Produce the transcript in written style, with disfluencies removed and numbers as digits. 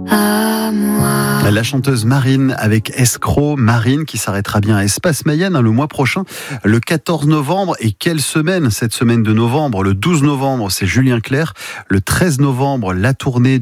à moi. La chanteuse Marine avec Escroc, Marine qui s'arrêtera bien à Espace Mayenne le mois prochain, le 14 novembre. Et quelle semaine, cette semaine de novembre. Le 12 novembre, c'est Julien Clerc. Le 13 novembre, la tournée